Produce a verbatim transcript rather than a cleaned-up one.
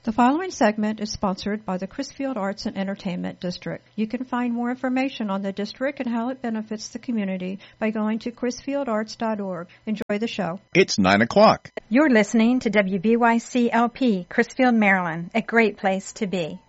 The following segment is sponsored by the Crisfield Arts and Entertainment District. You can find more information on the district and how it benefits the community by going to crisfield arts dot org. Enjoy the show. It's nine o'clock. You're listening to W B Y C L P, Crisfield, Maryland, a great place to be.